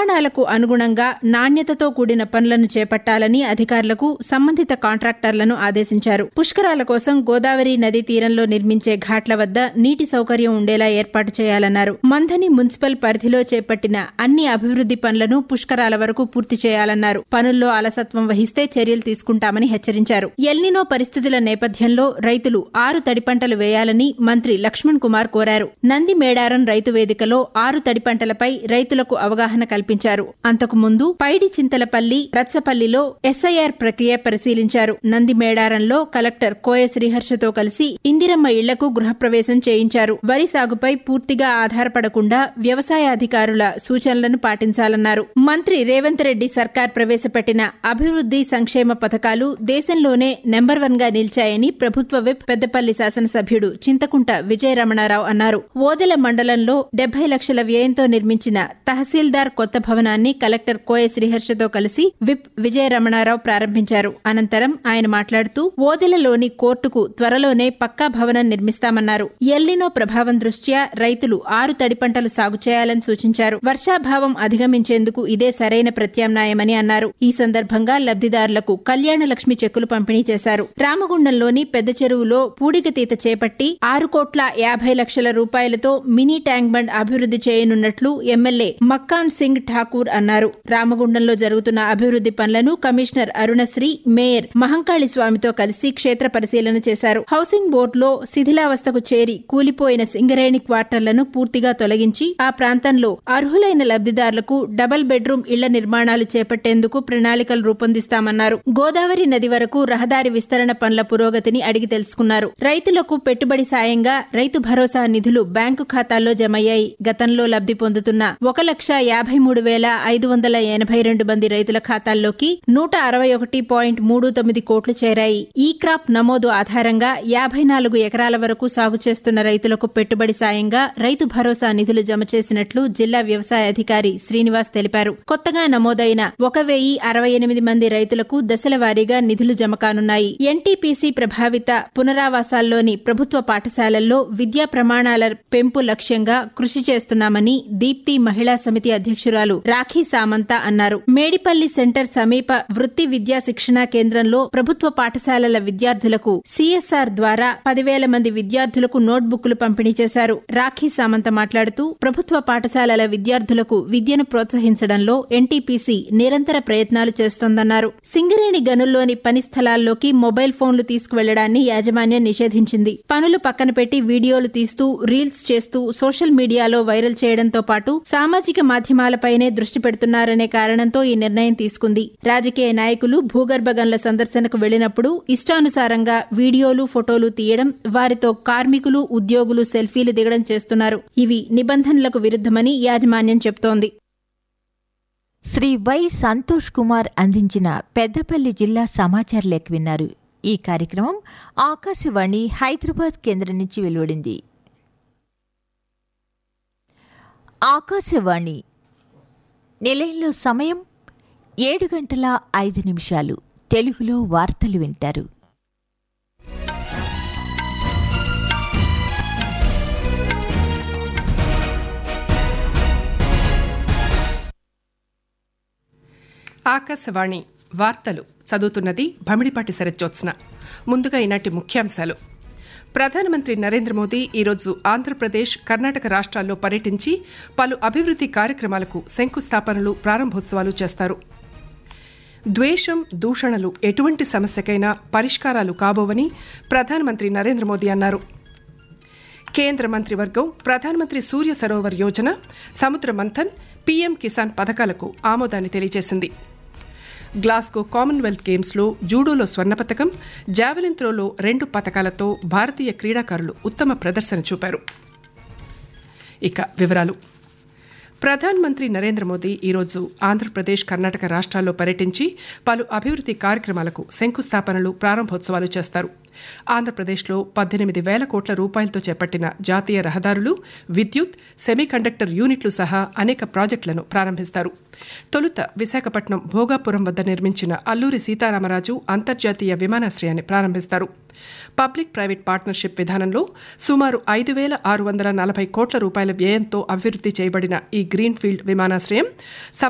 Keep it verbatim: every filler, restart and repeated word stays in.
ప్రమాణాలకు అనుగుణంగా నాణ్యతతో కూడిన పనులను చేపట్టాలని అధికారులకు సంబంధిత కాంట్రాక్టర్లను ఆదేశించారు. పుష్కరాల కోసం గోదావరి నదీ తీరంలో నిర్మించే ఘాట్ల వద్ద నీటి సౌకర్యం ఉండేలా ఏర్పాటు చేయాలన్నారు. మంథని మున్సిపల్ పరిధిలో చేపట్టిన అన్ని అభివృద్ది పనులను పుష్కరాల వరకు పూర్తి చేయాలన్నారు. పనుల్లో అలసత్వం వహిస్తే చర్యలు తీసుకుంటామని హెచ్చరించారు. ఎల్నినో పరిస్థితుల నేపథ్యంలో రైతులు ఆరు తడి పంటలు వేయాలని మంత్రి లక్ష్మణ్ కుమార్ కోరారు. నంది మేడారం రైతు వేదికలో ఆరు తడి పంటలపై రైతులకు అవగాహన కల్పించారు. అంతకుముందు పైడి చింతలపల్లి, రత్సపల్లిలో ఎస్ఐఆర్ ప్రక్రియ పరిశీలించారు. నంది మేడారంలో కలెక్టర్ కోయ శ్రీహర్షతో కలిసి ఇందిరమ్మ ఇళ్లకు గృహప్రవేశం చేయించారు. వరి సాగుపై పూర్తిగా ఆధారపడకుండా వ్యవసాయ అధికారుల సూచనలను పాటించాలన్నారు. మంత్రి రేవంత్ రెడ్డి సర్కార్ ప్రవేశపెట్టిన అభివృద్ది సంక్షేమ పథకాలు దేశంలోనే నెంబర్ వన్ గా నిలిచాయని ప్రభుత్వ విప్ పెద్దపల్లి శాసనసభ్యుడు చింతకుంట విజయ రమణారావు అన్నారు. ఓదెల మండలంలో డెబ్బై లక్షల వ్యయంతో నిర్మించిన తహసీల్దార్ కొత్త భవనాన్ని కలెక్టర్ కోయ శ్రీహర్షతో కలిసి విప్ విజయ రమణారావు ప్రారంభించారు. అనంతరం ఆయన మాట్లాడుతూ ఓదెలలోని కోర్టుకు త్వరలోనే పక్కా భవనం నిర్మిస్తామన్నారు. ఎల్నినో ప్రభావం దృష్ట్యా రైతులు ఆరు తడి పంటలు సాగు చేయాలని సూచించారు. వర్షాభావం అధిగమించేందుకు ఇదే సరైన ప్రత్యామ్నాయమని అన్నారు. ఈ సందర్భంగా లబ్దిదారులకు కళ్యాణ లక్ష్మి చెక్కులు పంపిణీ చేశారు. రామగుండంలోని పెద్ద చెరువులో పూడికతీత చేపట్టి ఆరు కోట్ల యాభై లక్షల రూపాయలతో మినీ ట్యాంక్ బండ్ అభివృద్ది చేయనున్నట్లు ఎమ్మెల్యే మక్కాన్ సింగ్ ఠాకూర్ అన్నారు. రామగుండంలో జరుగుతున్న అభివృద్ది పనులను కమిషనర్ అరుణశ్రీ, మేయర్ మహంకాళి స్వామితో కలిసి క్షేత్ర పరిశీలన చేశారు. హౌసింగ్ బోర్డులో శిథిలావస్థకు చేరి కూలిపోయిన సింగరేణి క్వార్టర్లను పూర్తిగా తొలగించి ఆ ప్రాంతంలో అర్హులైన లబ్దిదారులకు డబుల్ బెడ్రూమ్ ఇళ్ల నిర్మాణాలు చేపట్టేందుకు ప్రణాళికలు రూపొందిస్తామన్నారు. గోదావరి నది వరకు రహదారి విస్తరణ పనుల పురోగతిని అడిగి తెలుసుకున్నారు. రైతులకు పెట్టుబడి సాయంగా రైతు భరోసా నిధులు బ్యాంకు ఖాతాల్లో జమయ్యాయి. గతంలో లబ్ది పొందుతున్న ఒక లక్ష యాభై మూడు వేల ఐదు వందల ఎనభై రెండు మంది రైతుల ఖాతాల్లోకి నూట అరవై ఒకటి పాయింట్ మూడు తొమ్మిది కోట్లు చేరాయి. ఈ క్రాప్ నమోదు ఆధారంగా యాభై నాలుగు ఎకరాల వరకు సాగు చేస్తున్న రైతులకు పెట్టుబడి సాయంగా రైతు భరోసా నిధులు జమ చేసినట్లు జిల్లా వ్యవసాయ అధికారి శ్రీనివాస్ తెలిపారు. కొత్తగా నమోదైన ఒక వెయ్యి అరవై ఎనిమిది మంది రైతులకు దశల వారీగా నిధులు జమ కానున్నాయి. ఎన్టీపీసీ ప్రభావిత పునరావాసాల్లోని ప్రభుత్వ పాఠశాలల్లో విద్యా ప్రమాణాల పెంపు లక్ష్యంగా కృషి చేస్తున్నామని దీప్తి మహిళా సమితి అధ్యక్షురాలు రాఖీ సామంత అన్నారు. మేడిపల్లి సెంటర్ సమీప వృత్తి విద్యా శిక్షణా కేంద్రంలో ప్రభుత్వ పాఠశాలల విద్యార్థులకు సీఎస్ఆర్ ద్వారా పదివేల మంది విద్యార్థులకు నోట్బుక్లు పంపిణీ చేశారు. రాఖీ సామంత మాట్లాడుతూ ప్రభుత్వ పాఠశాలల విద్యార్థులకు విద్యను ప్రోత్సహించడంలో ఎన్టీపీసీ నిరంతర ప్రయత్నాలు చేస్తోందన్నారు. సింగరేణి గనుల్లోని పని స్థలాల్లోకి మొబైల్ ఫోన్లు తీసుకువెళ్లడాన్ని యాజమాన్యం నిషేధించింది. పనులు పక్కన పెట్టి వీడియోలు తీస్తూ రీల్స్ చేస్తూ సోషల్ మీడియాలో వైరల్ చేయడంతో పాటు సామాజిక మాధ్యమాలపైనే దృష్టి పెడుతున్నారనే కారణంతో ఈ నిర్ణయం తీసుకుంది. రాజకీయ నాయకులు భూగర్భ గనుల సందర్శనకు వెళ్లినప్పుడు ఇష్టానుసారంగా వీడియోలు, ఫోటోలు తీయడం, వారితో కార్మికులు, ఉద్యోగులు సెల్ఫీలు దిగడం చేస్తున్నారు. ఇవి నిబంధనలకు విరుద్ధమని యాజమాన్యం చెబుతోంది. శ్రీ వై సంతోష్ కుమార్ అందించిన పెద్దపల్లి జిల్లా సమాచార లేఖ విన్నారు. ఈ కార్యక్రమం ఆకాశవాణి హైదరాబాద్ కేంద్రం నుంచి వెలువడింది. ఆకాశవాణి నిలయంలో సమయం ఏడు గంటల ఐదు నిమిషాలు. తెలుగులో వార్తలు వింటారు. ఆకాశవాణి వార్తలు చదువుతున్నది భమిడిపాటి శరజ్జోత్స్న. ముందుగా ఈనాటి ముఖ్యాంశాలు. ప్రధానమంత్రి నరేంద్ర మోదీ ఈరోజు ఆంధ్రప్రదేశ్, కర్ణాటక రాష్ట్రాల్లో పర్యటించి పలు అభివృద్ది కార్యక్రమాలకు శంకుస్థాపనలు, ప్రారంభోత్సవాలు చేస్తారు. ద్వేషం, దూషణలు ఎటువంటి సమస్యకైనా పరిష్కారాలు కాబోవని ప్రధానమంత్రి నరేంద్ర మోదీ అన్నారు. కేంద్ర మంత్రివర్గం ప్రధానమంత్రి సూర్య సరోవర్ యోజన, సముద్ర మంథన్, పీఎం కిసాన్ పథకాలకు ఆమోదాన్ని తెలియజేసింది. గ్లాస్గో కామన్వెల్త్ గేమ్స్లో జూడోలో స్వర్ణ పతకం, జావెలిన్ త్రోలో రెండు పతకాలతో భారతీయ క్రీడాకారులు ఉత్తమ ప్రదర్శన చూపారు. ఇక వివరాలు. ప్రధానమంత్రి నరేంద్ర మోదీ ఈరోజు ఆంధ్రప్రదేశ్, కర్ణాటక రాష్ట్రాల్లో పర్యటించి పలు అభివృద్ది కార్యక్రమాలకు శంకుస్థాపనలు, ప్రారంభోత్సవాలు చేస్తారు. ఆంధ్రప్రదేశ్లో పద్దెనిమిది వేల కోట్ల రూపాయలతో చేపట్టిన జాతీయ రహదారులు, విద్యుత్, సెమీకండక్టర్ యూనిట్లు సహా అనేక ప్రాజెక్టులను ప్రారంభిస్తారు. తొలుత విశాఖపట్నం భోగాపురం వద్ద నిర్మించిన అల్లూరి సీతారామరాజు అంతర్జాతీయ విమానాశ్రయాన్ని ప్రారంభిస్తారు. పబ్లిక్ ప్రైవేట్ పార్ట్నర్షిప్ విధానంలో సుమారు ఐదు వేల ఆరు వందల నలభై కోట్ల రూపాయల వ్యయంతో అభివృద్ది చేయబడిన ఈ గ్రీన్ఫీల్డ్ విమానాశ్రయం